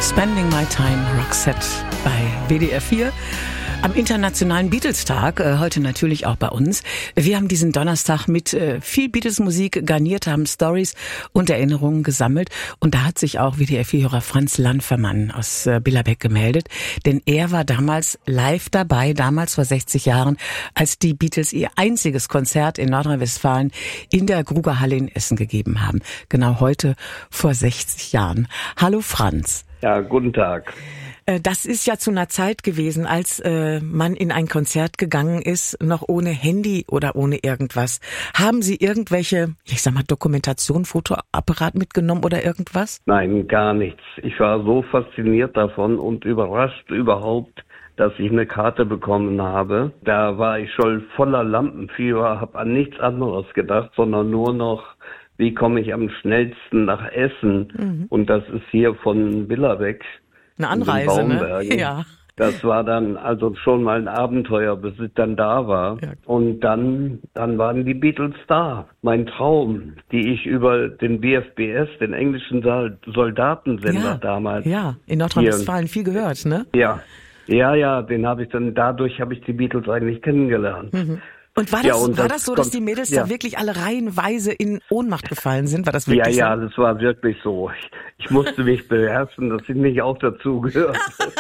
Spending My Time, Roxette bei WDR 4. Am Internationalen Beatles-Tag, heute natürlich auch bei uns. Wir haben diesen Donnerstag mit viel Beatles-Musik garniert, haben Stories und Erinnerungen gesammelt. Und da hat sich auch WDR 4-Hörer Franz Lanfermann aus Billerbeck gemeldet. Denn er war damals live dabei, damals vor 60 Jahren, als die Beatles ihr einziges Konzert in Nordrhein-Westfalen in der Grugerhalle in Essen gegeben haben. Genau heute vor 60 Jahren. Hallo Franz. Ja, guten Tag. Das ist ja zu einer Zeit gewesen, als man in ein Konzert gegangen ist, noch ohne Handy oder ohne irgendwas. Haben Sie irgendwelche, ich sag mal, Dokumentation, Fotoapparat mitgenommen oder irgendwas? Nein, gar nichts. Ich war so fasziniert davon und überrascht überhaupt, dass ich eine Karte bekommen habe. Da war ich schon voller Lampenfieber, habe an nichts anderes gedacht, sondern nur noch, wie komme ich am schnellsten nach Essen? Mhm. Und das ist hier von Billerbeck. Eine Anreise, ne? Ja. Das war dann also schon mal ein Abenteuer, bis ich dann da war. Ja. Und dann waren die Beatles da. Mein Traum, die ich über den BFBS, den englischen Soldatensender damals. Ja, in Nordrhein-Westfalen viel gehört, ne? Ja, den habe ich dann, dadurch habe ich die Beatles eigentlich kennengelernt. Mhm. Und war das so, dass die Mädels da wirklich alle reihenweise in Ohnmacht gefallen sind? War das wirklich so? Ja, das war wirklich so. Ich musste mich beherrschen, dass ich nicht auch dazu gehört.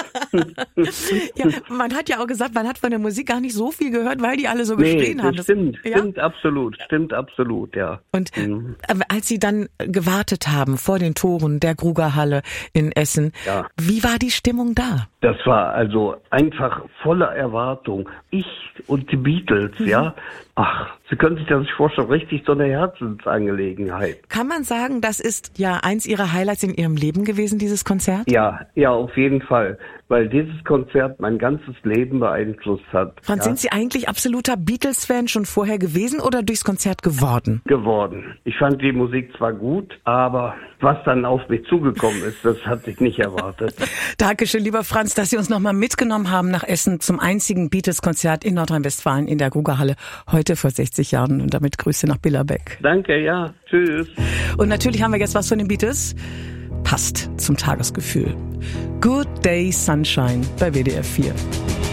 Ja, man hat ja auch gesagt, man hat von der Musik gar nicht so viel gehört, weil die alle so geschrien haben. Stimmt absolut, ja. Und als Sie dann gewartet haben vor den Toren der Grugerhalle in Essen, wie war die Stimmung da? Das war also einfach voller Erwartung. Ich und die Beatles, Ach, Sie können sich das nicht vorstellen, richtig so eine Herzensangelegenheit. Kann man sagen, das ist ja eins Ihrer Highlights in Ihrem Leben gewesen, dieses Konzert? Ja, auf jeden Fall, weil dieses Konzert mein ganzes Leben beeinflusst hat. Franz, sind Sie eigentlich absoluter Beatles-Fan schon vorher gewesen oder durchs Konzert geworden? Geworden. Ich fand die Musik zwar gut, aber was dann auf mich zugekommen ist, das hatte ich nicht erwartet. Dankeschön, lieber Franz, dass Sie uns nochmal mitgenommen haben nach Essen zum einzigen Beatles-Konzert in Nordrhein-Westfalen in der Grugerhalle. Heute vor 60 Jahren und damit Grüße nach Billerbeck. Danke, ja. Tschüss. Und natürlich haben wir jetzt was von den Beatles. Passt zum Tagesgefühl. Good Day Sunshine bei WDR 4.